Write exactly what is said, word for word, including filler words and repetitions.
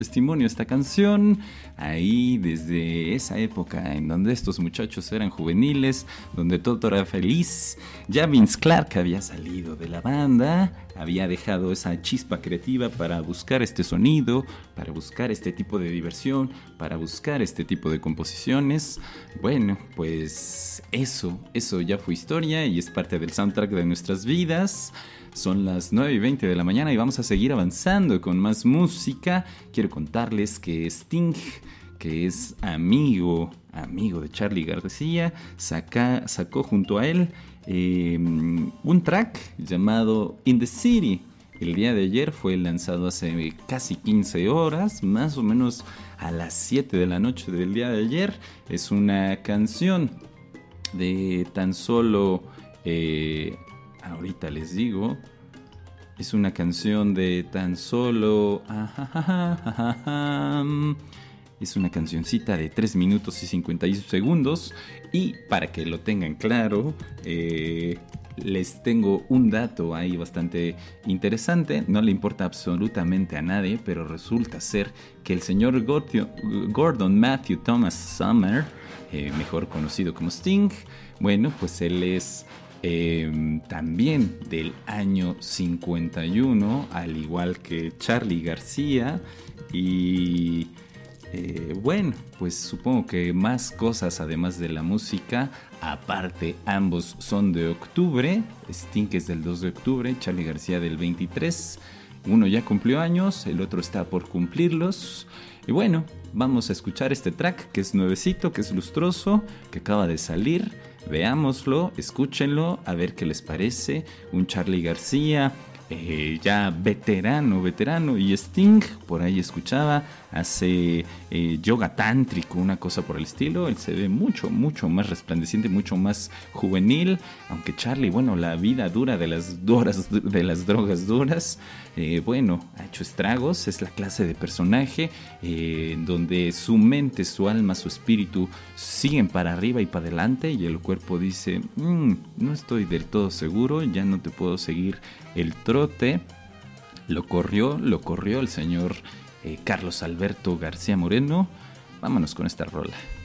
Testimonio esta canción, ahí desde esa época en donde estos muchachos eran juveniles, donde todo era feliz. Ya Vince Clarke había salido de la banda, había dejado esa chispa creativa para buscar este sonido, para buscar este tipo de diversión, para buscar este tipo de composiciones. Bueno, pues eso, eso ya fue historia y es parte del soundtrack de nuestras vidas. Son las nueve y veinte de la mañana y vamos a seguir avanzando con más música. Quiero contarles que Sting, que es amigo, amigo de Charly García, saca, sacó junto a él eh, un track llamado In the City. El día de ayer fue lanzado hace casi quince horas, más o menos a las siete de la noche del día de ayer. Es una canción de tan solo... Eh, ahorita les digo, es una canción de tan solo... Es una cancioncita de tres minutos y cincuenta y uno segundos. Y para que lo tengan claro, eh, les tengo un dato ahí bastante interesante. No le importa absolutamente a nadie, pero resulta ser que el señor Gordon Matthew Thomas Summer, eh, mejor conocido como Sting, bueno, pues él es... Eh, también del año cincuenta y uno, al igual que Charly García. Y eh, bueno, pues supongo que más cosas además de la música. Aparte, ambos son de octubre. Sting es del dos de octubre, Charly García del veintitrés. Uno ya cumplió años, el otro está por cumplirlos. Y bueno, vamos a escuchar este track que es nuevecito, que es lustroso, que acaba de salir. Veámoslo, escúchenlo, a ver qué les parece. Un Charly García eh, ya veterano, veterano. Y Sting, por ahí escuchaba, hace eh, yoga tántrico, una cosa por el estilo. Él se ve mucho, mucho más resplandeciente, mucho más juvenil. Aunque Charly, bueno, la vida dura de las, duras, de las drogas duras, eh, bueno, ha hecho estragos. Es la clase de personaje eh, donde su mente, su alma, su espíritu siguen para arriba y para adelante, y el cuerpo dice, mmm, no estoy del todo seguro, ya no te puedo seguir el trote. Lo corrió, lo corrió el señor eh, Carlos Alberto García Moreno. Vámonos con esta rola.